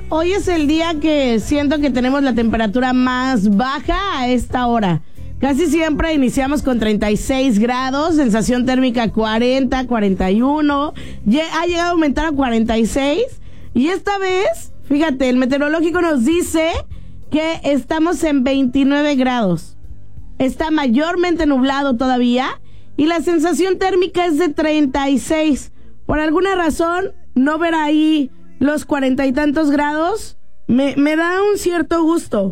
hoy es el día que siento que tenemos la temperatura más baja a esta hora. Casi siempre iniciamos con 36 grados, sensación térmica 40, 41, ha llegado a aumentar a 46 y esta vez, fíjate, el meteorológico nos dice que estamos en 29 grados. Está mayormente nublado todavía y la sensación térmica es de 36. Por alguna razón, no ver ahí los 40 y tantos grados me da un cierto gusto.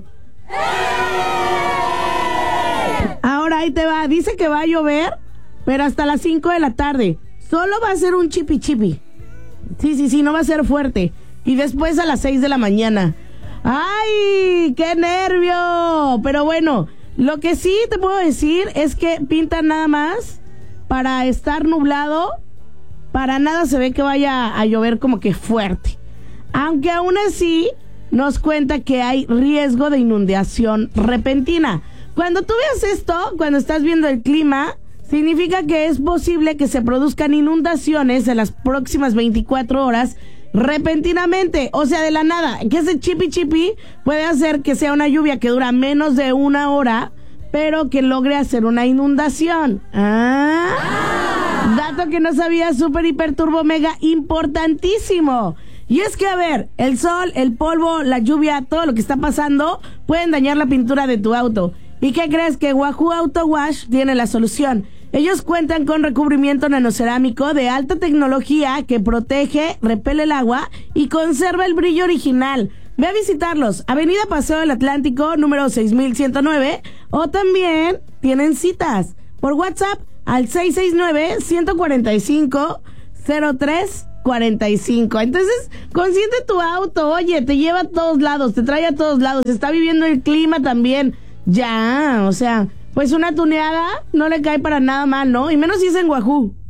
Ahora ahí te va, dice que va a llover, pero hasta las 5 de la tarde. Solo va a ser un chipi chipi. Sí, no va a ser fuerte. Y después a las 6 de la mañana. ¡Ay! ¡Qué nervio! Pero bueno, lo que sí te puedo decir es que pintan nada más para estar nublado. Para nada se ve que vaya a llover como que fuerte. Aunque aún así nos cuenta que hay riesgo de inundación repentina. Cuando tú veas esto, cuando estás viendo el clima, significa que es posible que se produzcan inundaciones en las próximas 24 horas repentinamente, o sea, de la nada. Que ese chipi chipi puede hacer que sea una lluvia que dura menos de una hora, pero que logre hacer una inundación. Dato que no sabía, súper, hiper, turbo, mega importantísimo. Y es que, a ver, el sol, el polvo, la lluvia, todo lo que está pasando pueden dañar la pintura de tu auto. ¿Y qué crees? Que Wahoo Auto Wash tiene la solución. Ellos cuentan con recubrimiento nanocerámico de alta tecnología que protege, repele el agua y conserva el brillo original. Ve a visitarlos, Avenida Paseo del Atlántico, número 6109, o también tienen citas por WhatsApp al 669-145-0345. Entonces, consiente tu auto, oye, te lleva a todos lados, te trae a todos lados, está viviendo el clima también. Ya, o sea, pues una tuneada no le cae para nada mal, ¿no? Y menos si es en Wahoo.